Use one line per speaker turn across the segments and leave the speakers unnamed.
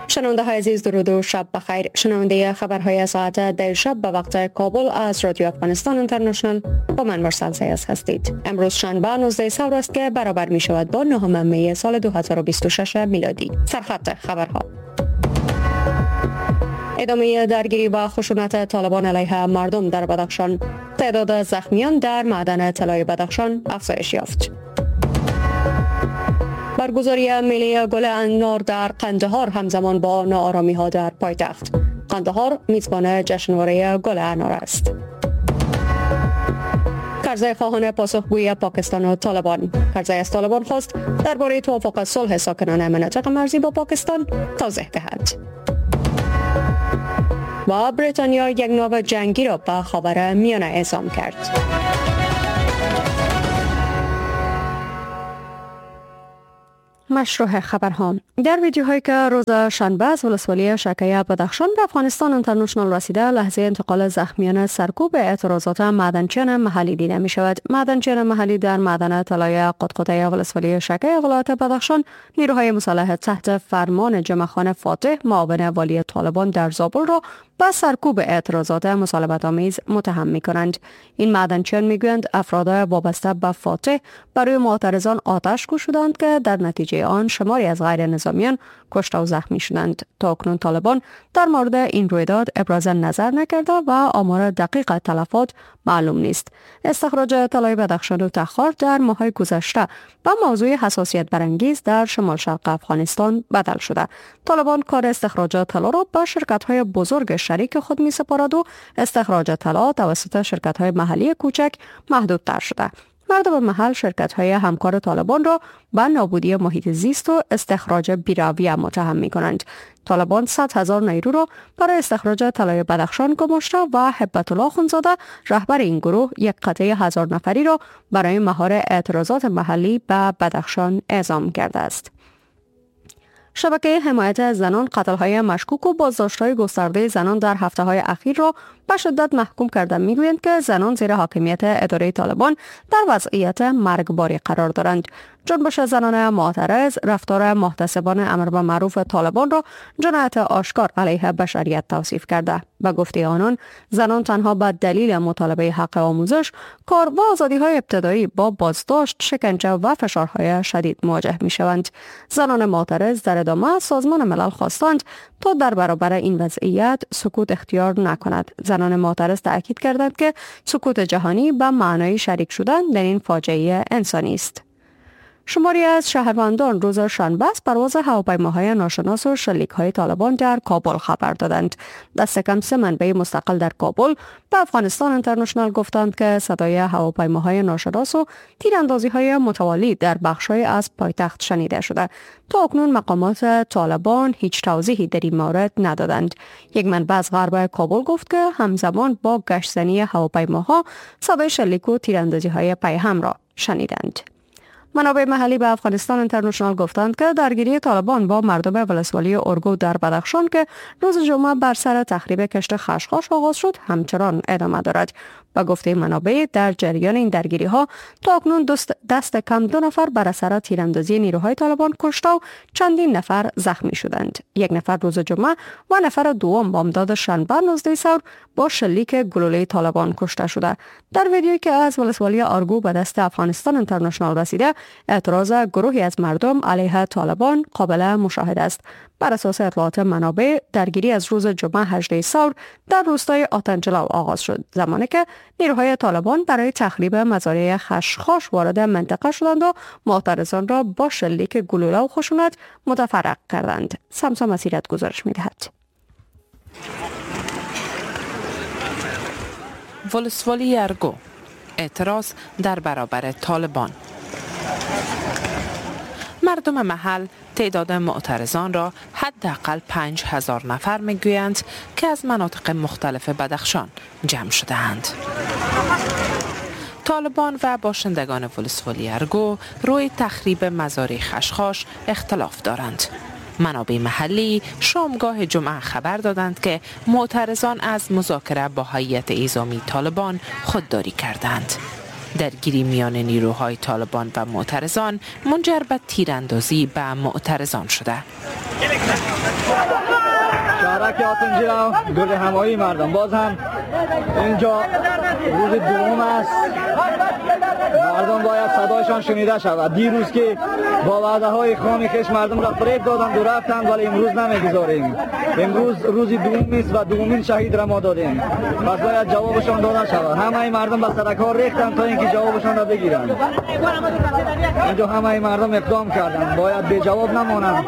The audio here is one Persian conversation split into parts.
شنونده های عزیز درود و شب بخیر. شنونده خبرهای ساعت در شب به وقت کابل از رادیو افغانستان اینترنشنال با من مرسل سیاس هستید. امروز شنبه 19 ثور است که برابر می شود با 9 می سال 2026 میلادی. سرخط خبرها: ادامه درگیری و خشونت طالبان علیه مردم در بدخشان. تعداد زخمیان در معدن طلای بدخشان افزایش یافت. برگزاری ملی گل انار در قندهار همزمان با ناآرامی ها در پایتخت. قندهار میزبان جشنواره گل انار است. کرزی خواهان پاسخگویی پاکستان و طالبان. کرزی از طالبان خواست درباره توافق صلح ساکنان مناطق مرزی با پاکستان توضیح دهد. و بریتانیا یک ناو جنگی را به خاورمیانه اعزام کرد. مشروع خبرها: در ویدیوهایی که روز شنبه از ولسوالی شکیه بدخشان به افغانستان اینترنشنال رسیده، لحظه انتقال زخمیان سرکوب اعتراضات معدنچیان محلی دیده می شود. معدنچیان محلی در معدن طلای قطقطه ولسوالی شکیه ولایت بدخشان نیروهای مسلح تحت فرمان جمعخان فاتح معاون والی طالبان در زابل را با سرکوب اعتراضات مصالحت آمیز متهم می کنند. این معدنچیان می گویند افراد وابسته به فاتح برای معترضان آتش گشودند که در نتیجه آن شماری از غیر نظامیان کشته و زخمی شدند. تا اکنون طالبان در مورد این رویداد ابراز نظر نکرده و آمار دقیق تلفات معلوم نیست. استخراج طلای بدخشان و تخار در ماه‌های گذشته با موضوع حساسیت برانگیز در شمال شرق افغانستان بدل شده. طالبان کار استخراج طلا را با شرکت‌های بزرگ شریک خود می‌سپارد و استخراج طلا توسط شرکت‌های محلی کوچک محدودتر شده. مردم محل شرکت‌های همکار طالبان را به نابودی محیط زیست و استخراج بی‌رویه متهم می‌کنند. طالبان 100,000 نیرو را برای استخراج طلای بدخشان گماشته و هبت الله خونزاده رهبر این گروه یک قطعه 1000 نفری را برای مهار اعتراضات محلی به بدخشان اعزام کرده است. شبکه حمایت زنان قتل‌های مشکوک و بازداشت‌های گسترده زنان در هفته‌های اخیر را به شدت محکوم کرده می‌گویند که زنان زیر حاکمیت اداره طالبان در وضعیت مرگباری قرار دارند. جنبش زنان معترض رفتار محتسبان امر به معروف طالبان را جنایت آشکار علیه بشریت توصیف کرده. به گفته آنان زنان تنها به دلیل مطالبه حق آموزش، کار و آزادی‌های ابتدایی با بازداشت، شکنجه و فشارهای شدید مواجه می‌شوند. زنان معترض در ادامه سازمان ملل خواستند تا در برابر این وضعیت سکوت اختیار نکند. زنان معترض تأکید کردند که سکوت جهانی به معنای شریک شدن در این فاجعه انسانی است. شماری از شهروندان روز شنبه از پرواز هواپیماهای ناشناس و شلیک‌های طالبان در کابل خبر دادند. دست کم 3 منبع مستقل در کابل به افغانستان اینترنشنال گفتند که صدای هواپیماهای ناشناس و تیراندازی‌های متوالی در بخش‌های از پایتخت شنیده شده. تا اکنون مقامات طالبان هیچ توضیحی در این مورد ندادند. یک منبع از غرب کابل گفت که همزمان با گشتزنی هواپیماها صدای شلیک و تیراندازی‌های پیهم را شنیدند. منابع محلی به افغانستان اینترنشنال گفتند که درگیری طالبان با مردم ولسوالی ارگو در بدخشان که روز جمعه بر سر تخریب کشت خشخاش آغاز شد همچنان ادامه دارد. با گفته منابع در جریان این درگیری ها تا اکنون دست کم 2 نفر بر اثر تیراندازی نیروهای طالبان کشته و چندین نفر زخمی شدند. 1 نفر روز جمعه و نفر دوم بامداد شنبه 19 ثور با شلیک گلوله طالبان کشته شده. در ویدیویی که از ولسوالی ارگو به دست افغانستان اینترنشنال رسیده، اعتراض گروهی از مردم علیه طالبان قابل مشاهده است. بر اساس اطلاعات منابع درگیری از روز جمعه 18 ثور در روستای آتنجلو آغاز شد، زمانی که نیروهای طالبان برای تخریب مزارع خشخاش وارد منطقه شدند و معترضان را با شلیک گلوله و خشونت متفرق کردند. سمسا مسیرت گزارش می‌دهد.
ولسوالی ارگو اعتراض در برابر طالبان. مردم محل تعداد معترضان را حداقل 5,000 نفر میگویند که از مناطق مختلف بدخشان جمع شده‌اند. طالبان و باشندگان ولسوالی ارگو روی تخریب مزارع خشخاش اختلاف دارند. منابع محلی شامگاه جمعه خبر دادند که معترضان از مذاکره با هیئت اعزامی طالبان خودداری کردند. درگیری میان نیروهای طالبان و معترضان منجر به تیراندازی به معترضان شده.
شهرک آتنجلو گرد همایی مردم باز هم اینجا روز دوم است. مردم باید صدایشان شنیده شود. دیروز که با وعده های خام خش مردم را فریب دادند و رفتند، ولی امروز نمیگذاریم. امروز روز دوم است و دومین شهید را ما دادیم. پس باید جوابشان داده شود. همه مردم به سرک ها ریختند تا اینکه جوابشان را بگیرند. اینجا همه مردم اقدام کردند، باید به جواب نمانند.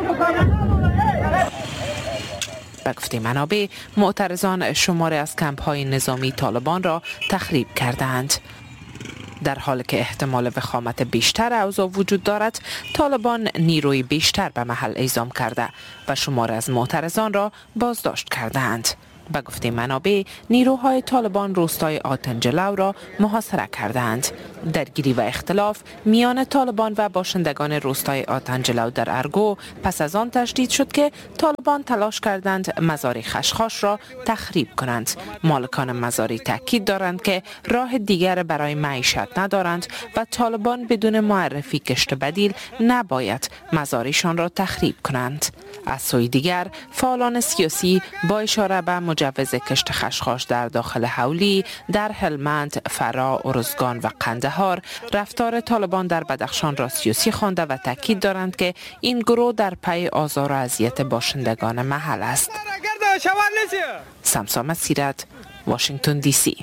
به گفته منابع، معترضان شماری از کمپ‌های نظامی طالبان را تخریب کردند. در حالی که احتمال وخامت بیشتر اوضاع وجود دارد، طالبان نیروی بیشتر به محل اعزام کرده و شماری از معترضان را بازداشت کردند. به گفته منابع، نیروهای طالبان روستای آتنجلو را محاصره کردند. درگیری و اختلاف میان طالبان و باشندگان روستای آتنجلو در ارگو پس از آن تشدید شد که طالبان تلاش کردند مزار خشخاش را تخریب کنند. مالکان مزاری تاکید دارند که راه دیگر برای معیشت ندارند و طالبان بدون معرفی کشت بدیل نباید مزارشان را تخریب کنند. از سوی دیگر، فعالان سیاسی با اشاره به مجوز کشت خشخاش در داخل حولی، در هلمند، فرا، ارزگان و قندهار رفتار طالبان در بدخشان را سیاسی خوانده و تاکید دارند که این گروه در پی آزار و اذیت باشندگان محل است. سمسام سیرت، واشنگتن دی سی.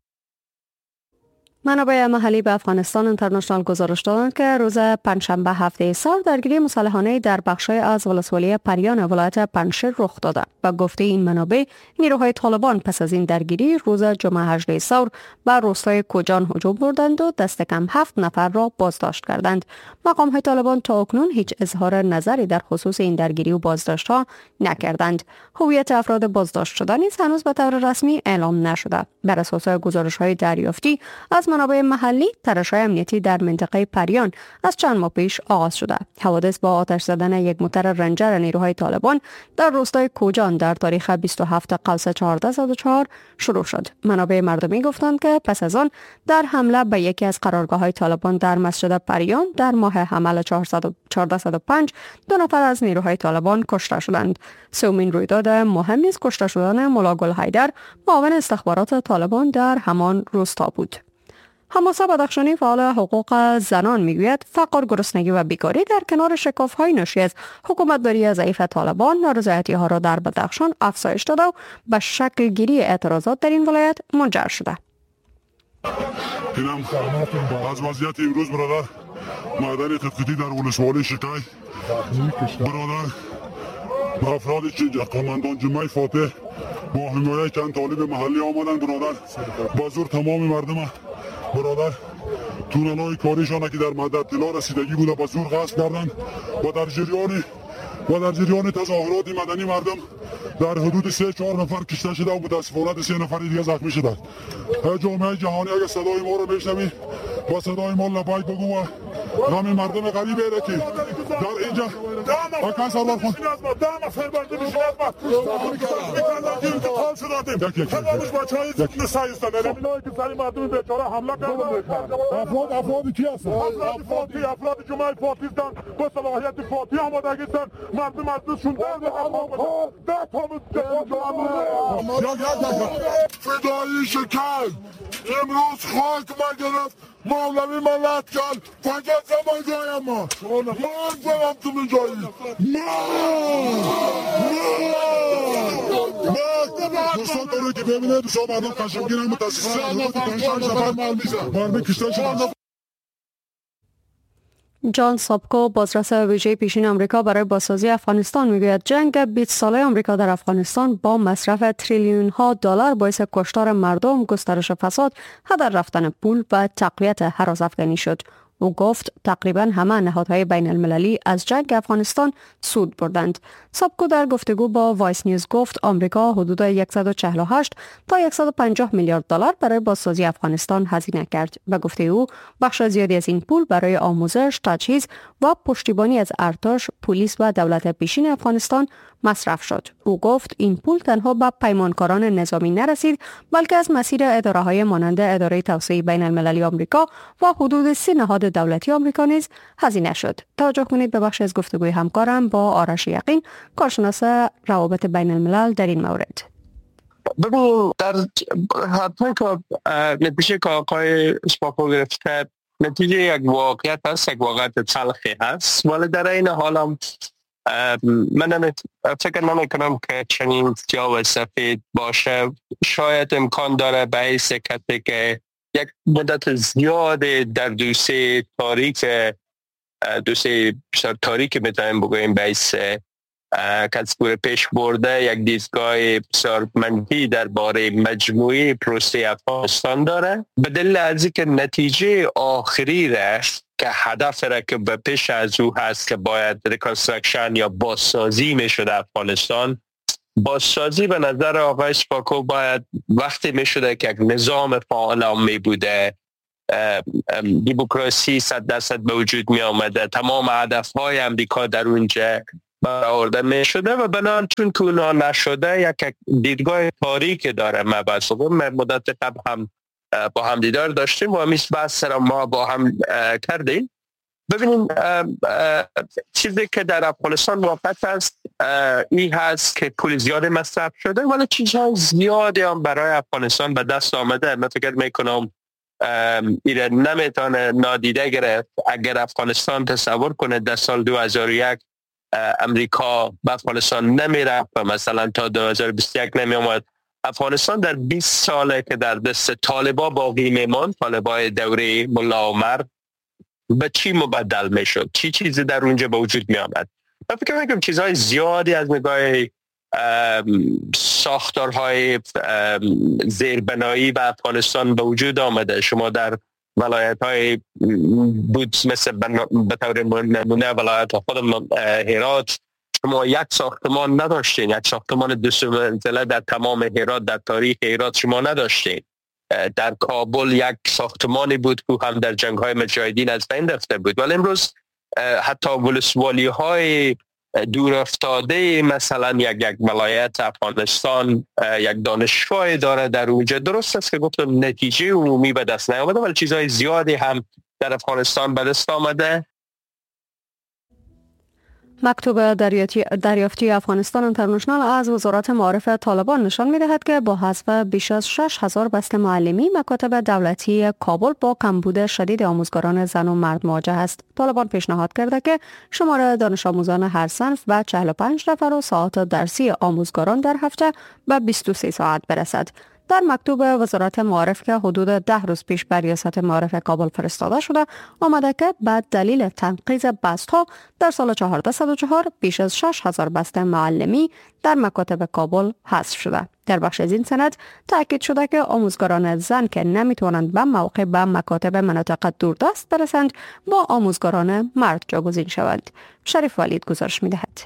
منابع محلی به افغانستان اینترنشنال گزارش دادند که روز پنجشنبه هفته سال درگیری مسلحانه در بخش‌های از ولسوالی پریان ولایت پنجشیر رخ داده. و گفته این منابع، نیروهای طالبان پس از این درگیری روز جمعه 18 ثور به روستای کوجان هجوم بردند و دست کم 7 نفر را بازداشت کردند. مقام‌های طالبان تا اکنون هیچ اظهار نظری در خصوص این درگیری و بازداشت‌ها نکردند. هویت افراد بازداشت شده نیز هنوز به طور رسمی اعلام نشده. بر اساس گزارش‌های دریافتی از منابع محلی، تراش‌های امنیتی در منطقه پریان از چند ماه پیش آغاز شده. حوادث با آتش زدن یک موتر رنجر نیروهای طالبان در روستای کوجان در تاریخ 27 قوس 1404 شروع شد. منابع مردمی گفتند که پس از آن در حمله به یکی از قرارگاه‌های طالبان در مسجد پریان در ماه حمل 1405 2 نفر از نیروهای طالبان کشته شدند. سومین رویداد مهم نیز کشته شدن ملا گل حیدر، معاون استخبارات طالبان در همان روستا بود. حماسه بدخشانی فعال حقوق زنان میگوید فقر، گرسنگی و بیکاری در کنار شکاف‌های ناشی از حکومتداری ضعیف طالبان نارضایتی‌ها را در بدخشان افزایش داده و به شکل گیری اعتراضات در این ولایت منجر شده.
اینم از وضعیت امروز برادر معدن قطقطی در ولسوالی شکای برادر با افرادی که قماندان جمعه فاتح با حمایت چند طالب محلی آمدن برادر با زور تمام مردم برادر تونل‌های کاریشان که در مدت طلا رسیدگی بوده با زور غصب کردند و در جریان تظاهرات مدنی مردم در حدود 3-4 نفر کشته شده و متاسفانه 3 نفر دیگه زخمی شده. جامعه جهانی اگر صدای ما رو بشنوی با صدای ما لبیک بگو و همین مردم غریبه را که در اینجا اکان سالار خون افرادی کی هستن؟ افراد جمعه فاتی هستن با صلاحیت فاتی آماده هستن. مردم از شونده فدایی شکل امروز خاک ما گرفت مولوی ملت کرد فقط زمانگاه ما زمان تو میجایی دوستان داره که ببینه دوستان مردم خشمگین هم متاسفانه کشته شدن.
جان سابکو، بازرس ویژه پیشین آمریکا برای بازسازی افغانستان میگوید جنگ 20 ساله آمریکا در افغانستان با مصرف تریلیون ها دلار باعث کشتار مردم، گسترش فساد، هدر رفتن پول و تقویت هراس‌افکنی شد. او گفت تقریبا همه نهادهای بین المللی از جنگ افغانستان سود بردند. سابکو در گفتگو با وایس نیوز گفت آمریکا حدود 148 تا 150 میلیارد دلار برای بازسازی افغانستان هزینه کرد. به گفته او بخش زیادی از این پول برای آموزش، تجهیز و پشتیبانی از ارتش، پلیس و دولت پیشین افغانستان مصرف شد. او گفت این پول تنها به پیمانکاران نظامی نرسید بلکه از مسیر اداره‌های مانند اداره توسعه بین المللی آمریکا و حدود 30 نهاد دولتی آمریکا نیز هزینه شد. توجه کنید به بخش از گفتگوی همکارم با آرش یقین، کارشناس روابط بین الملل در این مورد.
ببین در حتما که نتیجه که آقای سپاکو گرفته نتیجه یک واقعیت هست، یک واقعیت تلخی هست، ولی در این حال هم من فکر نمی کنم که چنین سیاه و سفید باشه. شاید امکان داره به حیث کسی که یک مدت زیاد در دوسیه تاریک میتونیم بگوییم به حیث کسبور پیش برده یک دیدگاه بسیار منفی درباره مجموعی پروسه افغانستان داره، به دلیل از اینکه نتیجه آخری رشت که هدف را که به پیش از او هست که باید ریکانسترکشن یا بازسازی میشد افغانستان. بازسازی به نظر آقای سپاکو باید وقتی میشده که یک نظام فعال می بوده، دموکراسی 100% به وجود می آمده، تمام هدفهای امریکا در اونجا برآورده می شده و بنابراین چون که اونا نشده یک دیدگاه تاریک داره. ما مدت قبل هم با هم دیدار داشتیم و همیش بحث را ما با هم کردیم. ببینیم چیزی که در افغانستان واقع است این هست که پول زیاد مصرف شده ولی چیزهای زیادی هم برای افغانستان به دست آمده. من فکر میکنم ایره نمیتونه نادیده گرفت. اگر افغانستان تصور کنه در سال 2001 امریکا به افغانستان نمیرفت و مثلا تا 2021 نمی آمد، افغانستان در 20 ساله که در دست طالبا باقی میماند، طالبای دوره ملا عمر، به چی مبدل میشد؟ چی چیزی در اونجا به وجود می آمد؟ من فکر میکنم چیزهای زیادی از نگاه ساختارهای زیربنایی به افغانستان به وجود آمده. شما در ولایت های بود مثل به طور نمونه ولایت خود هرات شما یک ساختمان نداشتین، یک ساختمان دو منزله در تمام هرات در تاریخ هرات شما نداشتین. در کابل یک ساختمانی بود که هم در جنگ های مجاهدین از بین رفته بود، ولی امروز حتی ولسوالی های دور افتاده مثلا یک ولایت افغانستان یک دانشگاه داره در اونجا. درست است که گفتم نتیجه عمومی به دست نیامده ولی چیزهای زیادی هم در افغانستان به دست آمده.
مکتوب دریافتی افغانستان اینترنشنال از وزارت معارف طالبان نشان می‌دهد که با حذف بیش از 6,000 بسته معلمی، مکاتب دولتی کابل با کمبود شدید آموزگاران زن و مرد مواجه است. طالبان پیشنهاد کرده که شمار دانش آموزان هر صنف به 45 نفر و ساعات درسی آموزگاران در هفته به 23 ساعت برسد. در مکتوب وزارت معارف که حدود 10 روز پیش به ریاست معارف کابل فرستاده شده آمده که بعد دلیل تنقیض بست‌ها در سال 1404 بیش از 6,000 بسته معلمی در مکاتب کابل حذف شده. در بخش از این سند تاکید شده که آموزگاران زن که نمیتوانند به موقع به مکاتب مناطق دوردست برسند با آموزگاران مرد جاگزین شوند. شریف ولید گزارش می‌دهد.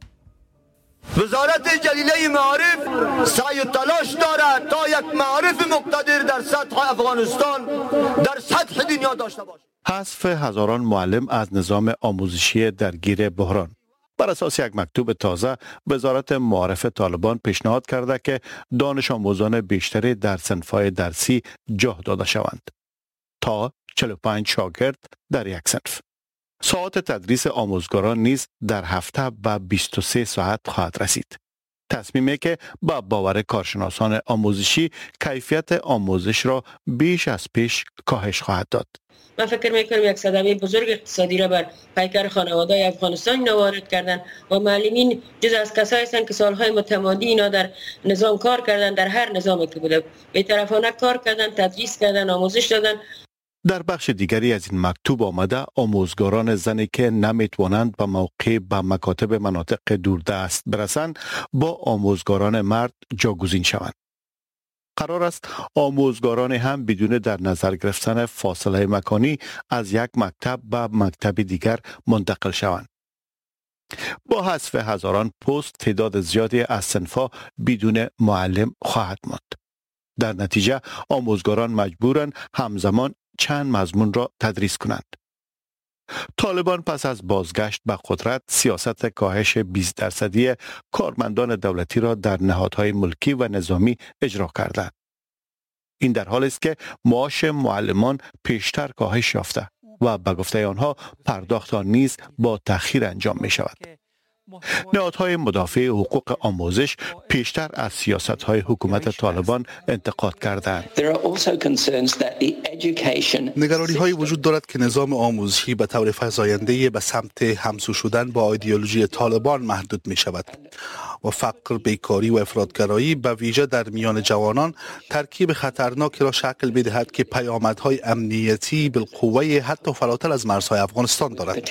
وزارت جلیله معارف سعی و تلاش دارد تا یک معارف مقتدر در سطح افغانستان در سطح دنیا داشته باشد.
حذف هزاران معلم از نظام آموزشی درگیر بحران. بر اساس یک مکتوب تازه وزارت معارف طالبان پیشنهاد کرده که دانش آموزان بیشتری در صنف‌های درسی جا داده شوند تا 45 شاگرد در یک صنف. ساعت تدریس آموزگاران نیز در هفته به 23 ساعت خواهد رسید. تصمیمی که با باور کارشناسان آموزشی کیفیت آموزش را بیش از پیش کاهش خواهد داد.
من فکر میکنم یک صدمه بزرگ اقتصادی را بر پیکر خانواده افغانستان وارد کردن و معلمین جز از کسایی هستند که سالهای متمادی اینا در نظام کار کردن، در هر نظامی که بوده بی‌طرفانه کار کردن، تدریس کردن، آموزش دادن.
در بخش دیگری از این مکتوب آمده آموزگاران زنی که نمیتوانند به موقع به مکاتب مناطق دوردست برسند با آموزگاران مرد جاگزین شوند. قرار است آموزگاران هم بدون در نظر گرفتن فاصله مکانی از یک مکتب به مکتب دیگر منتقل شوند. با حذف هزاران پست تعداد زیادی از صنف‌ها بدون معلم خواهد ماند. در نتیجه آموزگاران مجبورند همزمان چند مضمون را تدریس کنند. طالبان پس از بازگشت به قدرت سیاست کاهش 20% کارمندان دولتی را در نهادهای ملکی و نظامی اجرا کردند. این در حالی است که معاش معلمان پیشتر کاهش یافته و به گفته آنها پرداخت آن نیز با تأخیر انجام می شود. نهادهای مدافع حقوق آموزش پیشتر از سیاست‌های حکومت طالبان انتقاد کردند.
نگرانی‌هایی وجود دارد که نظام آموزشی به طور فزاینده به سمت همسو شدن با ایدئولوژی طالبان محدود می شود و فقر، بیکاری و افراطگرایی به ویژه در میان جوانان ترکیب خطرناکی را شکل می‌دهد که پیامدهای امنیتی بالقوه حتی فراتر از مرزهای افغانستان دارد.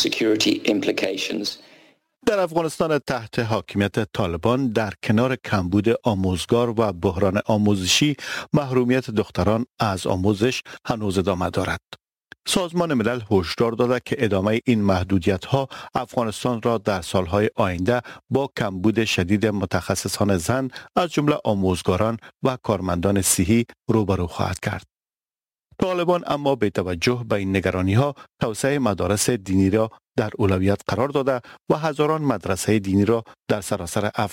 در افغانستان تحت حاکمیت طالبان در کنار کمبود آموزگار و بحران آموزشی، محرومیت دختران از آموزش هنوز ادامه دارد. سازمان ملل هشدار داده که ادامه این محدودیت‌ها افغانستان را در سالهای آینده با کمبود شدید متخصصان زن از جمله آموزگاران و کارمندان صحی روبرو خواهد کرد. طالبان اما به توجه به این نگرانی‌ها توسعه مدارس دینی را در اولویت قرار داده و هزاران مدرسه دینی را در سراسر